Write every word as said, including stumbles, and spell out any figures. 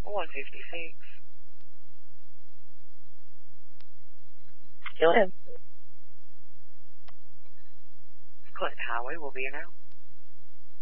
one fifty-six. Go ahead. Clinton Highway will be an out.